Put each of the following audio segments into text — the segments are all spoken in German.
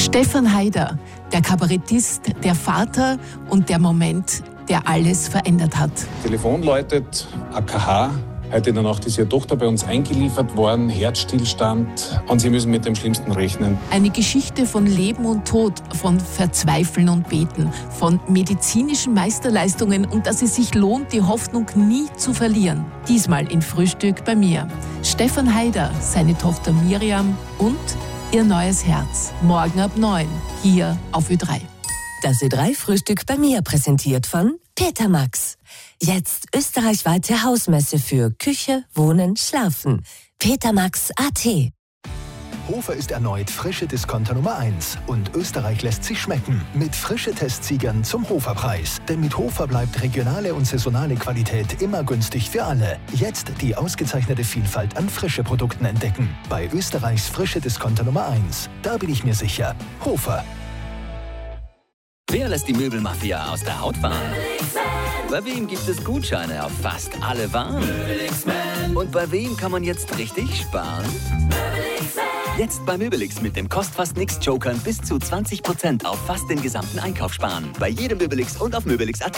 Stefan Haider, der Kabarettist, der Vater und der Moment, der alles verändert hat. Telefon läutet, AKH. Heute in der Nacht ist ihre Tochter bei uns eingeliefert worden, Herzstillstand, und sie müssen mit dem Schlimmsten rechnen. Eine Geschichte von Leben und Tod, von Verzweifeln und Beten, von medizinischen Meisterleistungen und dass es sich lohnt, die Hoffnung nie zu verlieren. Diesmal in Frühstück bei mir. Stefan Haider, seine Tochter Miriam und ihr neues Herz. Morgen ab 9, hier auf Ö3. Das Ö3-Frühstück bei mir präsentiert von Peter Max. Jetzt österreichweite Hausmesse für Küche, Wohnen, Schlafen. petermax.at. Hofer ist erneut frische Discounter Nummer 1 und Österreich lässt sich schmecken mit frische Testsiegern zum Hoferpreis. Denn mit Hofer bleibt regionale und saisonale Qualität immer günstig für alle. Jetzt die ausgezeichnete Vielfalt an frische Produkten entdecken. Bei Österreichs frische Discounter Nummer 1. Da bin ich mir sicher. Hofer. Wer lässt die Möbelmafia aus der Haut fahren? Bei wem gibt es Gutscheine auf fast alle Waren? Und bei wem kann man jetzt richtig sparen? Jetzt bei Möbelix mit dem Kostfast-Nix-Jokern bis zu 20% auf fast den gesamten Einkauf sparen. Bei jedem Möbelix und auf Möbelix.at.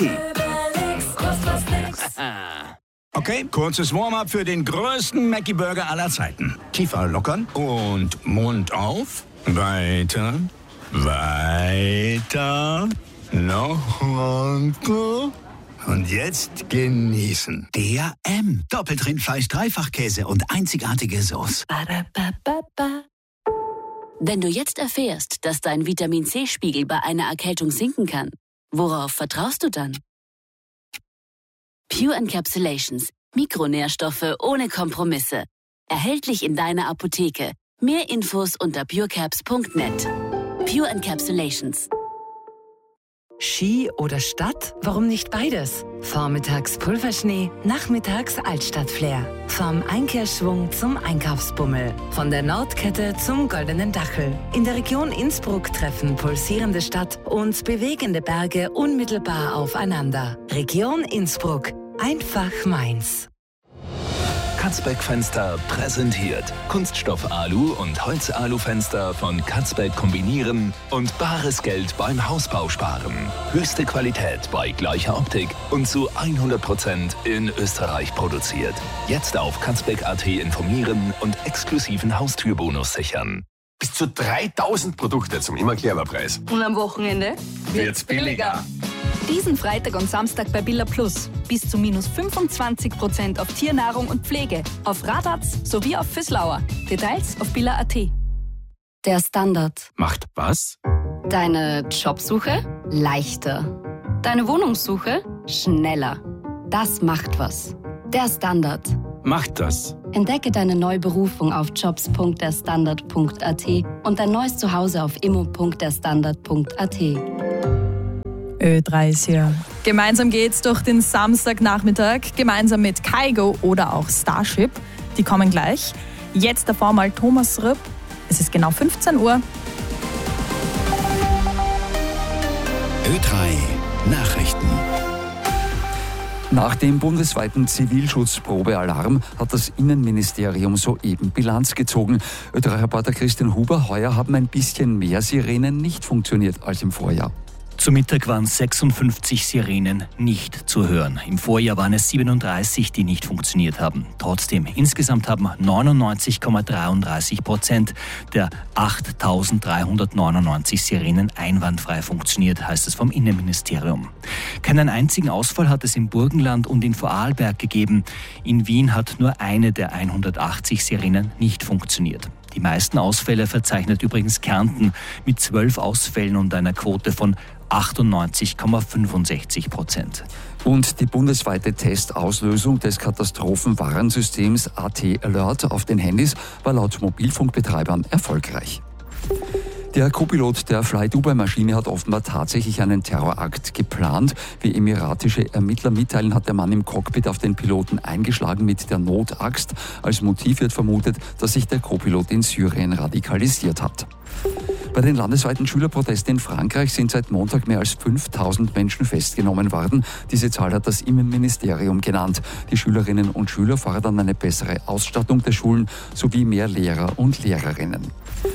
Okay, kurzes Warm-up für den größten Mackie-Burger aller Zeiten. Tiefer lockern und Mund auf. Weiter. Weiter. Noch weiter. Und jetzt genießen. Der M. Doppeltrindfleisch, Dreifachkäse und einzigartige Sauce. Wenn du jetzt erfährst, dass dein Vitamin-C-Spiegel bei einer Erkältung sinken kann, worauf vertraust du dann? Pure Encapsulations. Mikronährstoffe ohne Kompromisse. Erhältlich in deiner Apotheke. Mehr Infos unter purecaps.net. Pure Encapsulations. Ski oder Stadt? Warum nicht beides? Vormittags Pulverschnee, nachmittags Altstadtflair. Vom Einkehrschwung zum Einkaufsbummel. Von der Nordkette zum Goldenen Dachel. In der Region Innsbruck treffen pulsierende Stadt und bewegende Berge unmittelbar aufeinander. Region Innsbruck. Einfach meins. Katzbeck Fenster präsentiert. Kunststoff-Alu- und Holz-Alu-Fenster von Katzbeck kombinieren und bares Geld beim Hausbau sparen. Höchste Qualität bei gleicher Optik und zu 100% in Österreich produziert. Jetzt auf katzbeck.at informieren und exklusiven Haustürbonus sichern. Bis zu 3000 Produkte zum immer clever Preis. Und am Wochenende wird's billiger. Diesen Freitag und Samstag bei Billa Plus. Bis zu minus 25% auf Tiernahrung und Pflege, auf Radatz sowie auf Füßlauer. Details auf billa.at. Der Standard. Macht was? Deine Jobsuche leichter. Deine Wohnungssuche schneller. Das macht was. Der Standard. Macht das. Entdecke deine neue Berufung auf jobs.derstandard.at und dein neues Zuhause auf immo.derstandard.at. Ö3 ist hier. Gemeinsam geht's durch den Samstagnachmittag, gemeinsam mit Kaigo oder auch Starship. Die kommen gleich. Jetzt davor mal Thomas Rüpp. Es ist genau 15 Uhr. Ö3 Nachrichten. Nach dem bundesweiten Zivilschutzprobealarm hat das Innenministerium soeben Bilanz gezogen. Ö3-Reporter Christian Huber, heuer haben ein bisschen mehr Sirenen nicht funktioniert als im Vorjahr. Zu Mittag waren 56 Sirenen nicht zu hören. Im Vorjahr waren es 37, die nicht funktioniert haben. Trotzdem, insgesamt haben 99,33% der 8.399 Sirenen einwandfrei funktioniert, heißt es vom Innenministerium. Keinen einzigen Ausfall hat es im Burgenland und in Vorarlberg gegeben. In Wien hat nur eine der 180 Sirenen nicht funktioniert. Die meisten Ausfälle verzeichnet übrigens Kärnten mit 12 Ausfällen und einer Quote von 98,65%. Und die bundesweite Testauslösung des Katastrophenwarnsystems AT Alert auf den Handys war laut Mobilfunkbetreibern erfolgreich. Der Co-Pilot der Fly-Dubai-Maschine hat offenbar tatsächlich einen Terrorakt geplant. Wie emiratische Ermittler mitteilen, hat der Mann im Cockpit auf den Piloten eingeschlagen mit der Notaxt. Als Motiv wird vermutet, dass sich der Co-Pilot in Syrien radikalisiert hat. Bei den landesweiten Schülerprotesten in Frankreich sind seit Montag mehr als 5000 Menschen festgenommen worden. Diese Zahl hat das Innenministerium genannt. Die Schülerinnen und Schüler fordern eine bessere Ausstattung der Schulen sowie mehr Lehrer und Lehrerinnen.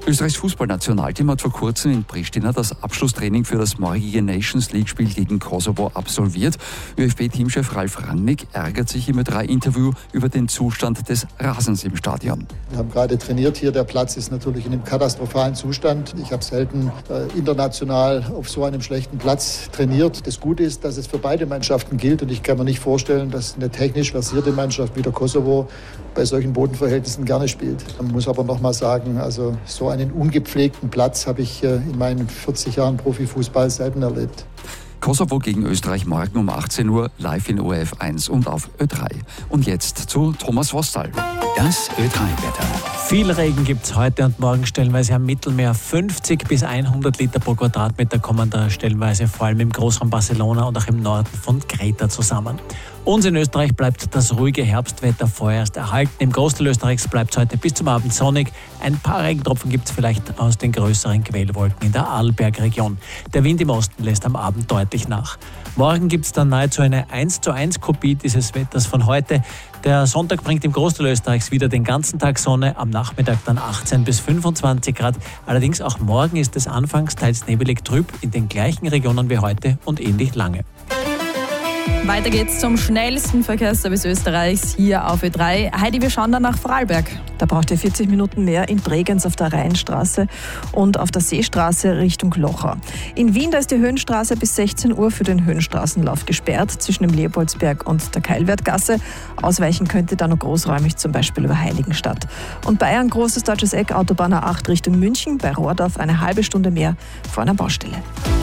Österreichs Fußballnationalteam hat vor kurzem in Pristina das Abschlusstraining für das morgige Nations League-Spiel gegen Kosovo absolviert. ÖFB-Teamchef Ralf Rangnick ärgert sich im Ö3-Interview über den Zustand des Rasens im Stadion. Wir haben gerade trainiert hier. Der Platz ist natürlich in einem katastrophalen Zustand. Ich habe selten international auf so einem schlechten Platz trainiert. Das Gute ist, dass es für beide Mannschaften gilt. Und ich kann mir nicht vorstellen, dass eine technisch versierte Mannschaft wie der Kosovo bei solchen Bodenverhältnissen gerne spielt. Man muss aber noch mal sagen, also so einen ungepflegten Platz habe ich in meinen 40 Jahren Profifußball selten erlebt. Kosovo gegen Österreich morgen um 18 Uhr live in ORF 1 und auf Ö3. Und jetzt zu Thomas Wostal. Das Ö3-Wetter. Viel Regen gibt es heute und morgen stellenweise am Mittelmeer. 50 bis 100 Liter pro Quadratmeter kommen da stellenweise vor allem im Großraum Barcelona und auch im Norden von Kreta zusammen. Uns in Österreich bleibt das ruhige Herbstwetter vorerst erhalten. Im Großteil Österreichs bleibt es heute bis zum Abend sonnig. Ein paar Regentropfen gibt es vielleicht aus den größeren Quellwolken in der Arlbergregion. Der Wind im Osten lässt am Abend deutlich nach. Morgen gibt es dann nahezu eine 1:1 Kopie dieses Wetters von heute. Der Sonntag bringt im Großteil Österreichs wieder den ganzen Tag Sonne, am Nachmittag dann 18 bis 25 Grad. Allerdings auch morgen ist es anfangs teils nebelig trüb in den gleichen Regionen wie heute und ähnlich lange. Weiter geht's zum schnellsten Verkehrsservice Österreichs hier auf Ö3. Heidi, wir schauen dann nach Vorarlberg. Da braucht ihr 40 Minuten mehr in Bregenz auf der Rheinstraße und auf der Seestraße Richtung Lochau. In Wien, da ist die Höhenstraße bis 16 Uhr für den Höhenstraßenlauf gesperrt zwischen dem Leopoldsberg und der Keilwertgasse. Ausweichen könnte da noch großräumig, zum Beispiel über Heiligenstadt. Und Bayern, großes deutsches Eck, Autobahn A8 Richtung München, bei Rohrdorf eine halbe Stunde mehr vor einer Baustelle.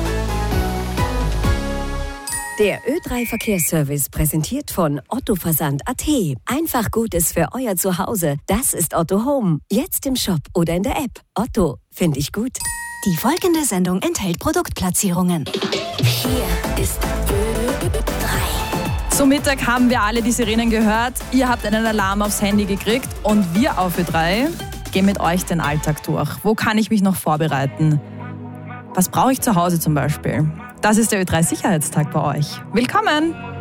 Der Ö3-Verkehrsservice präsentiert von Otto Versand.at. Einfach Gutes für euer Zuhause. Das ist Otto Home. Jetzt im Shop oder in der App. Otto, finde ich gut. Die folgende Sendung enthält Produktplatzierungen. Hier ist Ö3. Zum Mittag haben wir alle die Sirenen gehört. Ihr habt einen Alarm aufs Handy gekriegt und wir auf Ö3 gehen mit euch den Alltag durch. Wo kann ich mich noch vorbereiten? Was brauche ich zu Hause zum Beispiel? Das ist der Ö3-Sicherheitstag bei euch. Willkommen!